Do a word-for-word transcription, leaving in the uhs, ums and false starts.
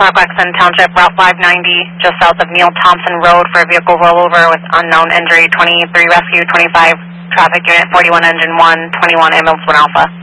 Marquexon Township, Route five ninety, just south of Neil Thompson Road for a vehicle rollover with unknown injury, twenty-three Rescue, twenty-five Traffic Unit, forty-one Engine one, twenty-one Ambulance one Alpha.